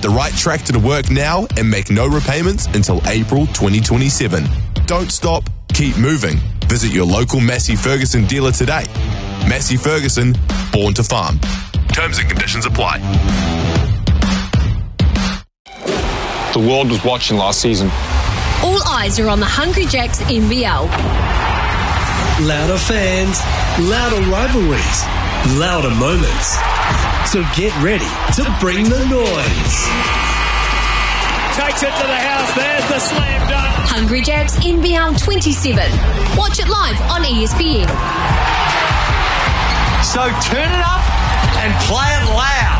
the right tractor to work now and make no repayments until April 2027. Don't stop, keep moving. Visit your local Massey Ferguson dealer today. Massey Ferguson, born to farm. Terms and conditions apply. The world was watching last season. All eyes are on the Hungry Jacks NBL. Louder fans, louder rivalries, louder moments. So get ready to bring the noise. Takes it to the house. There's the slam dunk. Hungry Jacks NBL 27. Watch it live on ESPN. So turn it up and play it loud.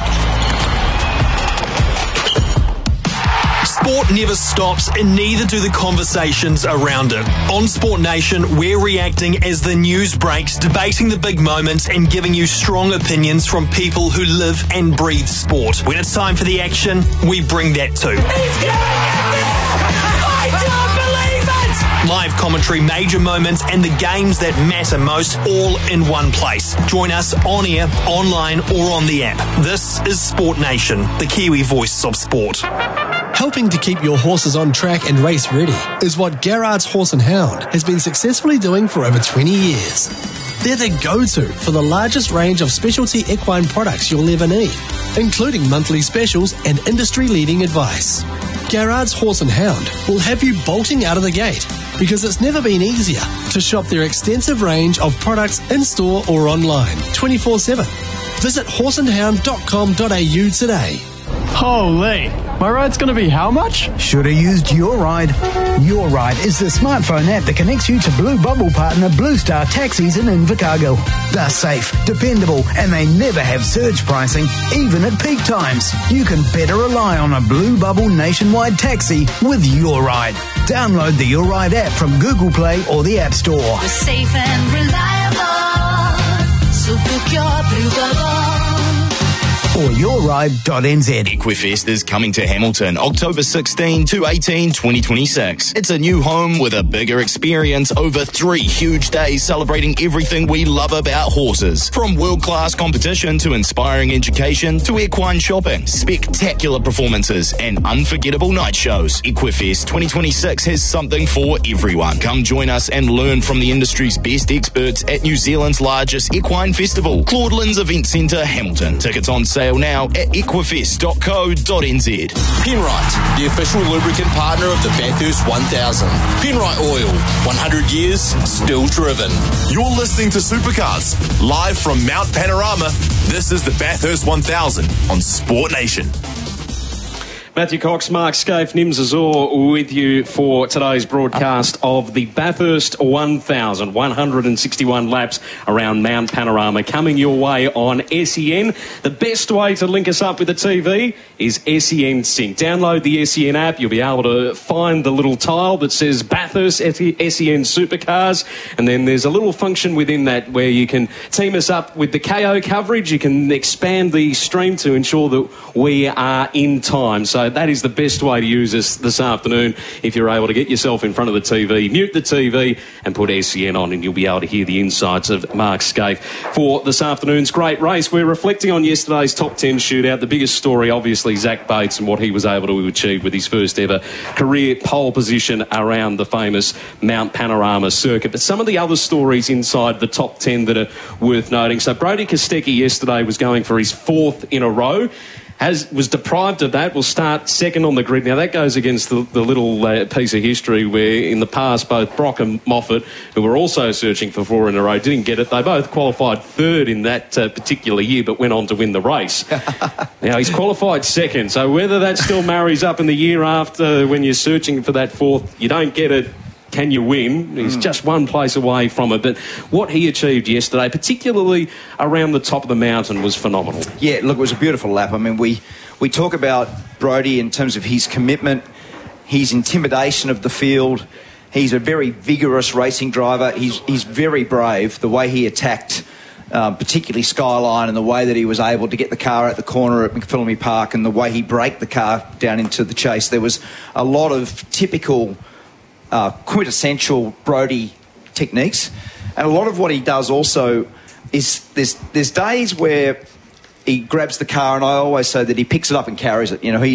Sport never stops, and neither do the conversations around it. On Sport Nation, we're reacting as the news breaks, debating the big moments, and giving you strong opinions from people who live and breathe sport. When it's time for the action, we bring that too. He's going in there! I don't believe it! Live commentary, major moments, and the games that matter most, all in one place. Join us on air, online, or on the app. This is Sport Nation, the Kiwi voice of sport. Helping to keep your horses on track and race ready is what Garrard's Horse and Hound has been successfully doing for over 20 years. They're the go-to for the largest range of specialty equine products you'll ever need, including monthly specials and industry-leading advice. Garrard's Horse and Hound will have you bolting out of the gate because it's never been easier to shop their extensive range of products in-store or online 24/7. Visit horseandhound.com.au today. Holy, my ride's going to be how much? Should have used Your Ride. Your Ride is the smartphone app that connects you to Blue Bubble partner Blue Star Taxis in Invercargill. They're safe, dependable, and they never have surge pricing, even at peak times. You can better rely on a Blue Bubble nationwide taxi with Your Ride. Download the Your Ride app from Google Play or the App Store. We're safe and reliable, so book your Blue Bubble. Or yourride.nz. Equifest is coming to Hamilton October 16 to 18, 2026. It's a new home with a bigger experience over 3 huge days celebrating everything we love about horses. From world-class competition to inspiring education to equine shopping, spectacular performances and unforgettable night shows. Equifest 2026 has something for everyone. Come join us and learn from the industry's best experts at New Zealand's largest equine festival, Claudelands Event Centre, Hamilton. Tickets on sale now at equifest.co.nz. Penrite, the official lubricant partner of the Bathurst 1000. Penrite Oil, 100 years, still driven. You're listening to Supercars, live from Mount Panorama. This is the Bathurst 1000 on Sport Nation. Matthew Cox, Mark Scaife, Nims Azor with you for today's broadcast of the Bathurst 1000, 161 laps around Mount Panorama, coming your way on SEN. The best way to link us up with the TV is SEN Sync. Download the SEN app. You'll be able to find the little tile that says Bathurst SEN Supercars, and then there's a little function within that where you can team us up with the KO coverage. You can expand the stream to ensure that we are in time. So that is the best way to use us this afternoon. If you're able to get yourself in front of the TV, mute the TV and put SEN on, and you'll be able to hear the insights of Mark Scaife for this afternoon's great race. We're reflecting on yesterday's top 10 shootout. The biggest story, obviously, Zach Bates and what he was able to achieve with his first ever career pole position around the famous Mount Panorama circuit. But some of the other stories inside the top 10 that are worth noting. So Brody Kostecki yesterday was going for his 4th in a row. Was deprived of that, will start second on the grid. Now, that goes against the little piece of history where in the past both Brock and Moffat, who were also searching for 4 in a row, didn't get it. They both qualified 3rd in that particular year but went on to win the race. Now, he's qualified 2nd, so whether that still marries up in the year after when you're searching for that 4th, you don't get it. Can you win? He's just one place away from it. But what he achieved yesterday, particularly around the top of the mountain, was phenomenal. Yeah, look, it was a beautiful lap. I mean, we talk about Brody in terms of his commitment, his intimidation of the field. He's a very vigorous racing driver. He's very brave. The way he attacked, particularly Skyline, and the way that he was able to get the car at the corner at McPhillamy Park, and the way he braked the car down into the chase. There was a lot of typical quintessential Brody techniques, and a lot of what he does also is there's days where he grabs the car, and I always say that he picks it up and carries it. You know, he